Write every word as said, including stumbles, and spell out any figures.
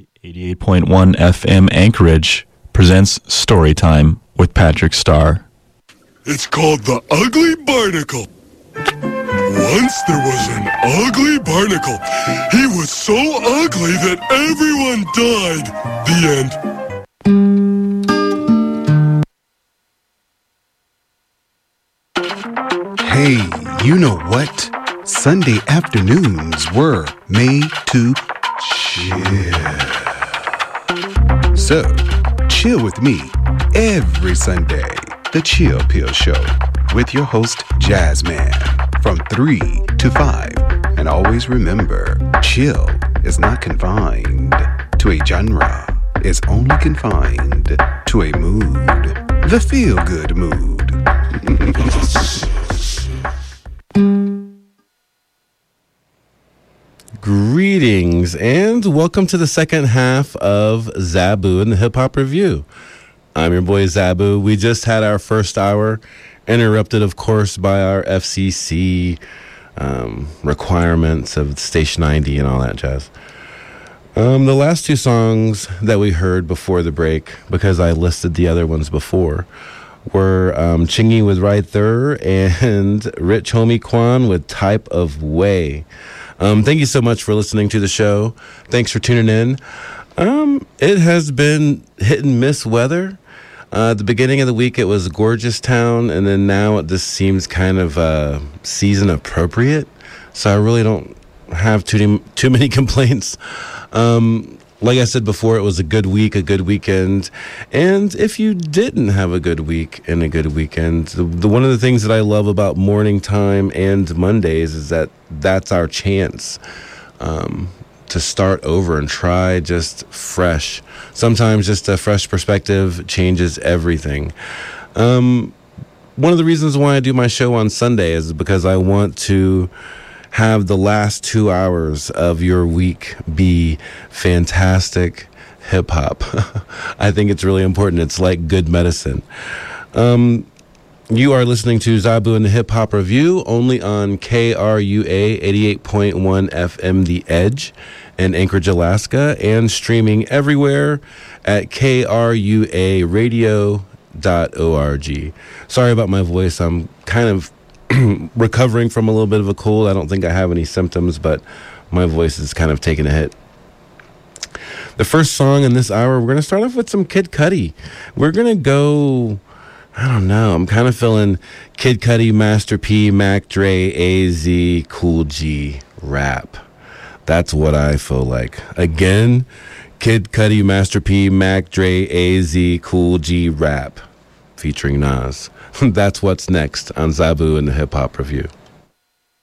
eighty-eight point one F M Anchorage presents Storytime with Patrick Starr. It's called The Ugly Barnacle. Once there was an ugly barnacle. He was so ugly that everyone died. The end. Hey, you know what? Sunday afternoons were made to chill. So, chill with me every Sunday. The Chill Pill Show with your host, Jazzman, from three to five. And always remember, chill is not confined to a genre. It's only confined to a mood. The feel-good mood. Greetings and welcome to the second half of Zabu and the Hip Hop Review. I'm your boy Zabu. We just had our first hour, interrupted, of course, by our F C C um, requirements of Station ninety and all that jazz. Um, the last two songs that we heard before the break, because I listed the other ones before, were um, Chingy with Right There and Rich Homie Quan with Type of Way. Um, thank you so much for listening to the show. Thanks for tuning in. Um, it has been hit and miss weather. Uh, at the beginning of the week, it was Gorgeous Town, and then now it just seems kind of uh, season appropriate. So I really don't have too too many complaints. Um, like I said before, it was a good week, a good weekend. And if you didn't have a good week and a good weekend, the, the one of the things that I love about morning time and Mondays is that that's our chance um, to start over and try just fresh. Sometimes just a fresh perspective changes everything. Um, one of the reasons why I do my show on Sunday is because I want to have the last two hours of your week be fantastic hip hop. I think it's really important. It's like good medicine. Um, you are listening to Zabu and the Hip Hop Review only on K R U A eighty-eight point one F M The Edge in Anchorage, Alaska, and streaming everywhere at K R U A radio dot org. Sorry about my voice. I'm kind of recovering from a little bit of a cold. I don't think I have any symptoms, but my voice is kind of taking a hit. The first song in this hour, we're going to start off with some Kid Cudi. We're going to go, I don't know, I'm kind of feeling Kid Cudi, Master P, Mac Dre, A Z, Cool G rap. That's what I feel like. Again, Kid Cudi, Master P, Mac Dre, A Z, Cool G rap featuring Nas. That's what's next on Zabu and the Hip Hop Review.